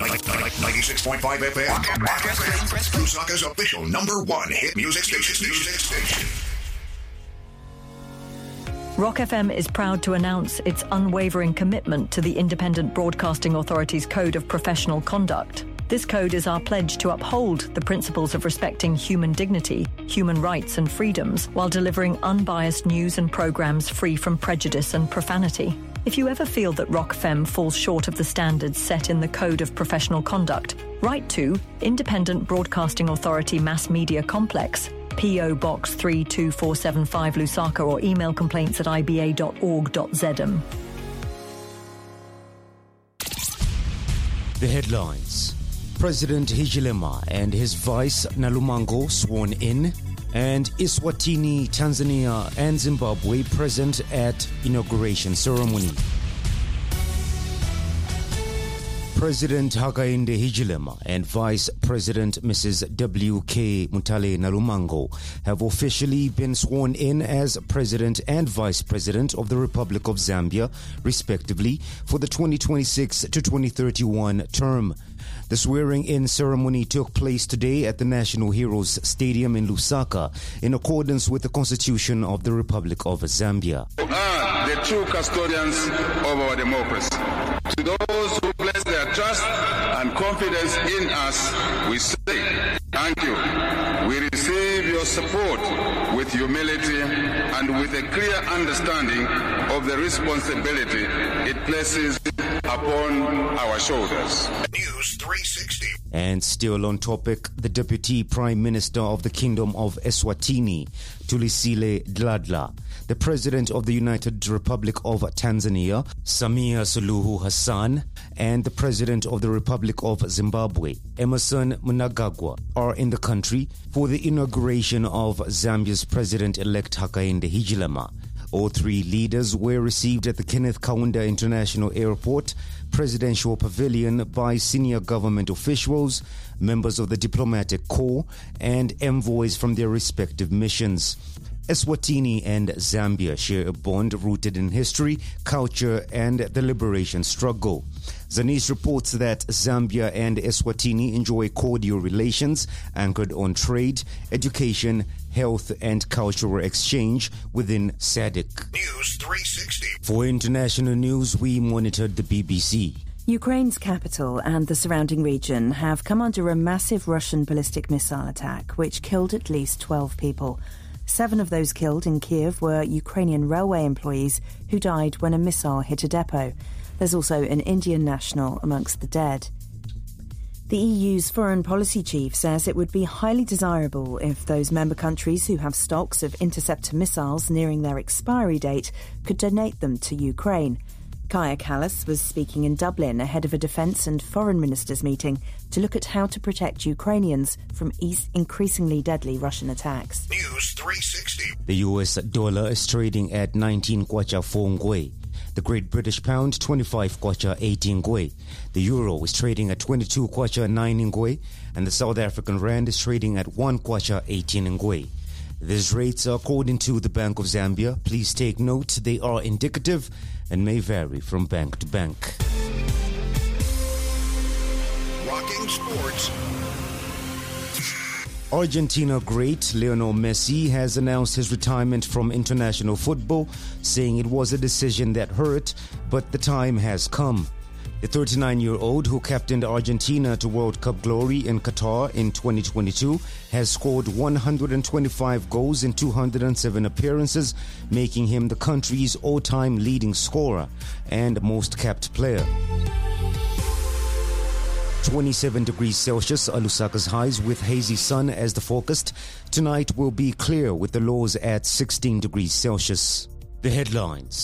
96.5 FM. Rock FM. Lusaka's official #1 hit music station. Rock FM is proud to announce its unwavering commitment to the Independent Broadcasting Authority's Code of Professional Conduct. This code is our pledge to uphold the principles of respecting human dignity, human rights and freedoms while delivering unbiased news and programs free from prejudice and profanity. If you ever feel that Rock FM falls short of the standards set in the Code of Professional Conduct, write to Independent Broadcasting Authority Mass Media Complex, P.O. Box 32475 Lusaka, or email complaints@iba.org.zm. The headlines. President Hichilema and his vice Nalumango sworn in, and Eswatini, Tanzania and Zimbabwe present at inauguration ceremony. President Hakainde Hichilema and Vice President Mrs. W.K. Mutale Nalumango have officially been sworn in as President and Vice President of the Republic of Zambia, respectively, for the 2026 to 2031 term. The swearing-in ceremony took place today at the National Heroes Stadium in Lusaka, in accordance with the Constitution of the Republic of Zambia. Are the true custodians of our democracy. To those who place their trust and confidence in us, we say thank you. We receive your support with humility and with a clear understanding of the responsibility it places upon our shoulders. News 360. And still on topic, the Deputy Prime Minister of the Kingdom of Eswatini, Thulisile Dladla, the President of the United Republic of Tanzania, Samia Suluhu Hassan, and the President of the Republic of Zimbabwe, Emmerson Mnangagwa, are in the country for the inauguration of Zambia's President-elect Hakainde Hichilema. All three leaders were received at the Kenneth Kaunda International Airport Presidential Pavilion by senior government officials, members of the diplomatic corps, and envoys from their respective missions. Eswatini and Zambia share a bond rooted in history, culture, and the liberation struggle. Zanis reports that Zambia and Eswatini enjoy cordial relations anchored on trade, education, health, and cultural exchange within SADC. News 360. For international news, we monitored the BBC. Ukraine's capital and the surrounding region have come under a massive Russian ballistic missile attack, which killed at least 12 people. 7 of those killed in Kiev were Ukrainian railway employees who died when a missile hit a depot. There's also an Indian national amongst the dead. The EU's foreign policy chief says it would be highly desirable if those member countries who have stocks of interceptor missiles nearing their expiry date could donate them to Ukraine. Kaja Kallas was speaking in Dublin ahead of a defence and foreign ministers meeting to look at how to protect Ukrainians from increasingly deadly Russian attacks. News 360. The US dollar is trading at 19 kwacha 4 ngwe. The Great British Pound, 25 kwacha 18 ngwe. The Euro is trading at 22 kwacha 9 ngwe. And the South African Rand is trading at 1 kwacha 18 ngwe. These rates are according to the Bank of Zambia. Please take note, they are indicative and may vary from bank to bank. Rocking sports. Argentina great Lionel Messi has announced his retirement from international football, saying it was a decision that hurt, but the time has come. The 39-year-old, who captained Argentina to World Cup glory in Qatar in 2022, has scored 125 goals in 207 appearances, making him the country's all-time leading scorer and most capped player. 27 degrees Celsius are Lusaka's highs, with hazy sun as the forecast. Tonight will be clear with the lows at 16 degrees Celsius. The headlines.